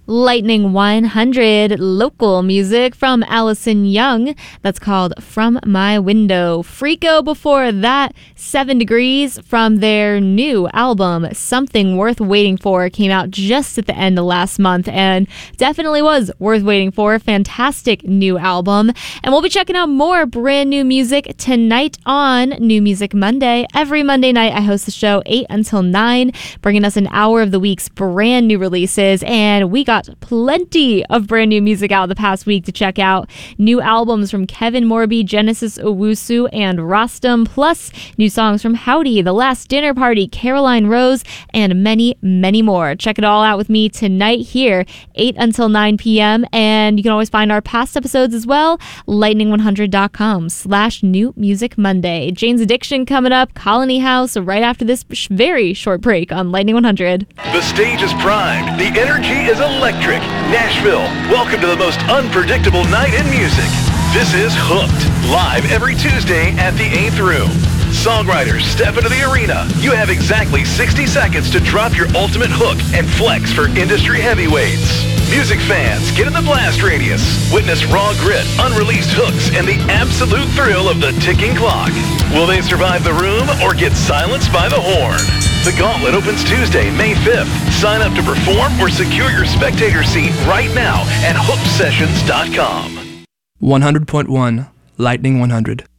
Lightning 100 local music from Allison Young. That's called From My Window. Freako before that, 7 Degrees from their new album, Something Worth Waiting For, came out just at the end of last month and definitely was worth waiting for. Fantastic new album. And we'll be checking out more brand new music tonight on New Music Monday. Every Monday night, I host the show 8 until 9, bringing us an hour of the week's brand new releases. And we got plenty of brand new music out the past week to check out. New albums from Kevin Morby, Genesis Owusu, and Rostam, plus new songs from Howdy, The Last Dinner Party, Caroline Rose, and many, many more. Check it all out with me tonight here, 8 until 9 p.m. And you can always find our past episodes as well, lightning100.com/New Music Monday. Jane's Addiction coming up, Colony House, right after this very short break on Lightning 100. The stage is primed. The energy is electric. Nashville, welcome to the most unpredictable night in music. This is Hooked, live every Tuesday at the 8th Room. Songwriters step into the arena. You have exactly 60 seconds to drop your ultimate hook and flex for industry heavyweights. Music fans, get in the blast radius. Witness raw grit, unreleased hooks, and the absolute thrill of the ticking clock. Will they survive the room or get silenced by the horn? The Gauntlet opens Tuesday, May 5th. Sign up to perform or secure your spectator seat right now at hookedsessions.com. 100.1 Lightning 100.